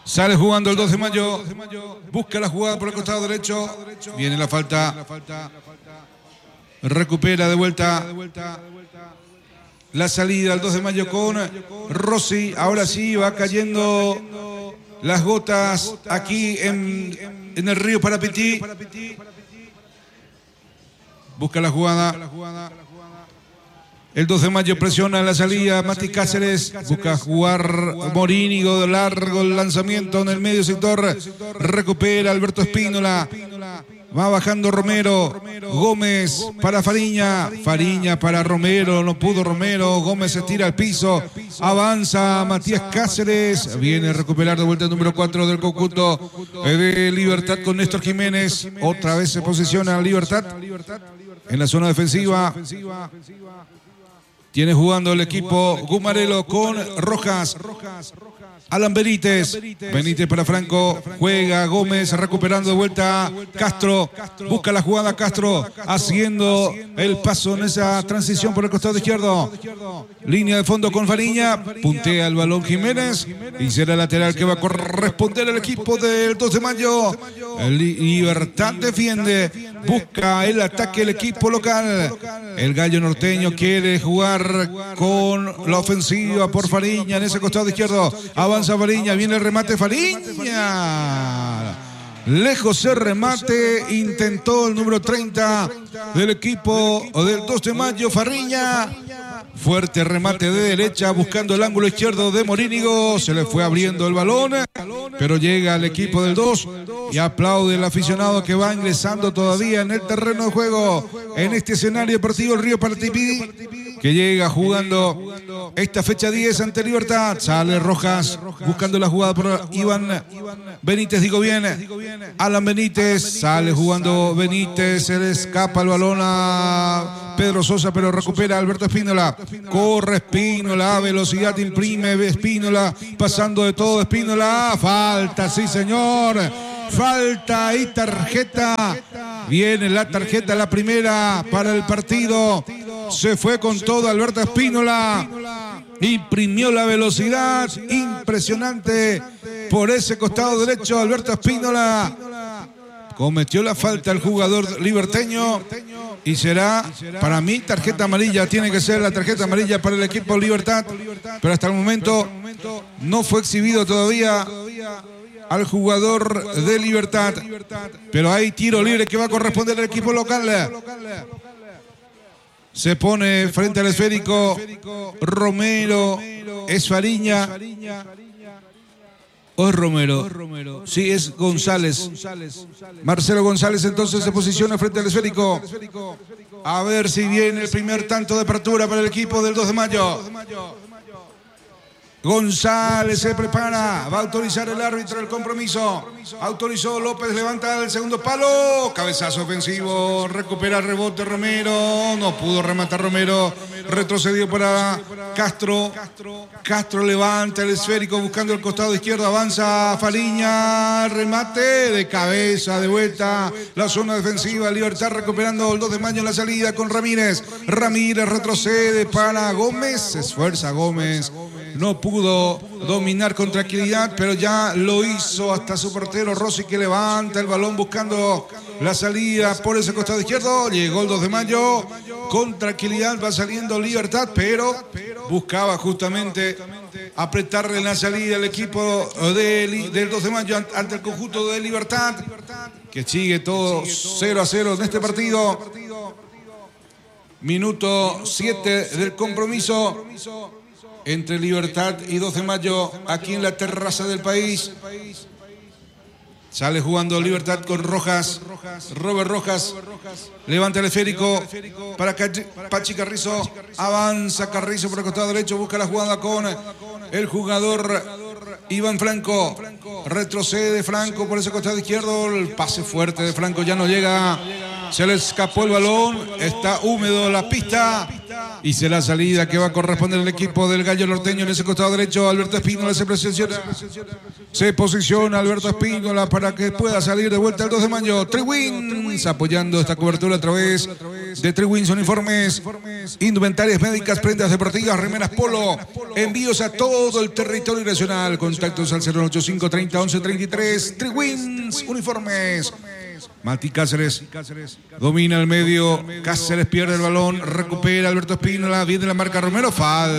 Sale jugando el 2 de mayo. Busca la jugada por el costado derecho. Viene la falta. Recupera de vuelta la salida al 2 de mayo con Rossi. Ahora sí va cayendo las gotas aquí en el río Parapetí. Busca la jugada. El 2 de mayo presiona la salida. Mati Cáceres busca jugar Morínigo de largo el lanzamiento en el medio sector. Recupera Alberto Espínola. Va bajando Romero. Gómez para Fariña. Fariña para Romero. No pudo Romero. Gómez se tira al piso. Avanza Matías Cáceres. Viene a recuperar de vuelta el número 4 del conjunto de Libertad con Néstor Jiménez. Otra vez se posiciona Libertad en la zona defensiva. Tiene jugando el equipo Gumarelo con Rojas. Alan Benítez. Benítez para Franco. Juega Gómez recuperando de vuelta Castro. Busca la jugada Castro. Haciendo el paso en esa transición por el costado izquierdo. Línea de fondo con Fariña. Puntea el balón Jiménez. Y será lateral que va a corresponder al equipo del 2 de mayo. Libertad defiende. Busca el ataque el equipo local. El gallo norteño quiere jugar con la ofensiva por Fariña en ese costado izquierdo. Avanza Fariña, viene el remate Fariña. Lejos el remate, intentó el número 30 del equipo del 2 de mayo, Fariña. Fuerte remate de derecha buscando el ángulo izquierdo de Morínigo. Se le fue abriendo el balón, pero llega el equipo del 2 y aplaude el aficionado que va ingresando todavía en el terreno de juego en este escenario deportivo el Río Parapetí, que llega jugando esta fecha 10 ante Libertad. Sale Rojas buscando la jugada por Iván Benítez, digo bien. Alan Benítez, sale jugando Benítez, se le escapa el balón a Pedro Sosa, pero recupera Alberto Espínola. Corre Espínola, velocidad imprime Espínola, pasando de todo Espínola. Falta, sí señor. Falta y tarjeta. Viene la tarjeta, la primera para el partido. Se fue con todo Alberto Espínola. Imprimió la velocidad. Impresionante por ese costado derecho Alberto Espínola. Cometió la falta el jugador liberteño. Y será, para mí, tarjeta amarilla. Tiene que ser la tarjeta amarilla para el equipo Libertad. Pero hasta el momento no fue exhibido todavía al jugador de Libertad. Pero hay tiro libre que va a corresponder al equipo local. Se pone frente al esférico Romero. Es Fariña. ¿O es Romero? Sí, es González. Marcelo González entonces se posiciona frente al esférico. A ver si viene el primer tanto de apertura para el equipo del 2 de mayo. González se prepara, va a autorizar el árbitro el compromiso. Autorizó López, levanta el segundo palo. Cabezazo ofensivo, recupera el rebote Romero. No pudo rematar Romero. Retrocedió para Castro. Castro levanta el esférico buscando el costado izquierdo. Avanza Fariña. Remate de cabeza de vuelta. La zona defensiva. Libertad recuperando el 2 de mayo en la salida con Ramírez. Ramírez retrocede para Gómez. Se esfuerza Gómez. No pudo dominar con tranquilidad, pero ya lo hizo hasta su portero Rossi, que levanta el balón buscando la salida por ese costado izquierdo. Llegó el 2 de mayo. Con tranquilidad va saliendo Libertad, pero buscaba justamente apretarle en la salida al equipo del 2 de mayo ante el conjunto de Libertad, que sigue todo 0-0 en este partido. Minuto 7 del compromiso entre Libertad y 2 de mayo aquí en la terraza del país. Sale jugando Libertad con Rojas. Robert Rojas levanta el esférico para Pachi Carrizo. Avanza Carrizo por el costado derecho. Busca la jugada con el jugador Iván Franco. Retrocede Franco por ese costado izquierdo. El pase fuerte de Franco ya no llega. Se le escapó el balón. Está húmedo la pista. Y será la salida que va a corresponder al equipo del gallo norteño en ese costado derecho. Alberto Espínola se posiciona Alberto Espínola para que pueda salir de vuelta el 2 de mayo. Triwins apoyando esta cobertura a través de Triwins Uniformes, indumentarias médicas, prendas deportivas, remeras polo, envíos a todo el territorio nacional. Contactos al 085 30 11 33. Triwins Uniformes. Mati Cáceres domina el medio, Cáceres pierde el balón, recupera Alberto Espínola, viene la marca Romero, falta.